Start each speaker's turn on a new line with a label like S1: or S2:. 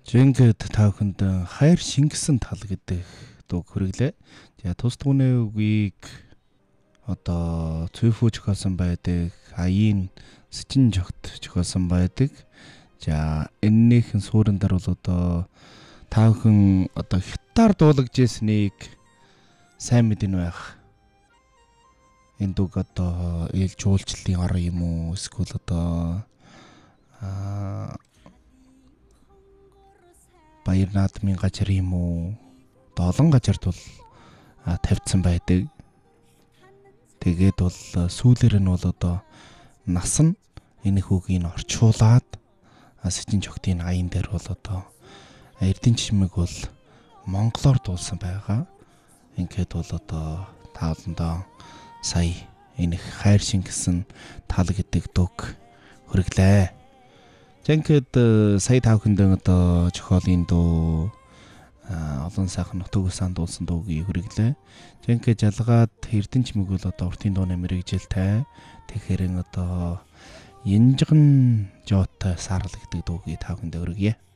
S1: Жингээд та бүхэнд хайр шингэсэн тал гэдэг дуу хүргэлээ. За тус түүний үгийг одоо Цүфүү зохиолсон байдаг, Аяын Сэжин жогт зохиолсон байдаг. За энэнийхэн суурин дээр бол одоо та бүхэн одоо хятаар дуулагдж ирснийг сайн мэдэн байх. Энэ дууг одоо ээлж уулчлалын ор юм уу? Эсвэл одоо Баяр наадмын газар юм уу? Олон газарт бол тавьдсан байдаг. Тэгээд бол сүүлээр нь бол одоо нас нь энэ хүүгийг орчуулад Сэжин жогтын аян дээр бол одоо Эрдэнэ чимэг бол монголоор дуулсан байгаа. Ингээд бол одоо тааландаа сая энэ хайр шингэсэн тал гэдэг дууг хүргэлээ. Жинхэд сая та бүхэнд одоо зохиолын дуу олон сайхан нутагс сандуулсан дуугийг хүргэлээ. Жинхэд жалгаад Эрдэнэ чимэг бол одоо уртын дууны мэрэгжилтэй. Тэгэхээр одоо Янжган жоотой саарл гэдэг дуугийг та бүхэнд хүргье.